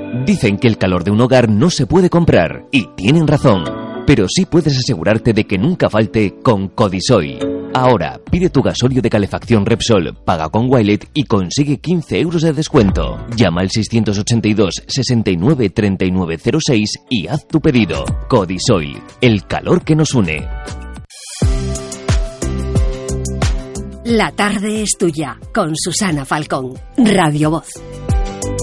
Dicen que el calor de un hogar no se puede comprar, y tienen razón. Pero sí puedes asegurarte de que nunca falte con Codisoil. Ahora, pide tu gasóleo de calefacción Repsol, paga con Wilet y consigue 15 euros de descuento. Llama al 682 69 3906 y haz tu pedido. Codisoil, el calor que nos une. La tarde es tuya, con Susana Falcón, Radio Voz.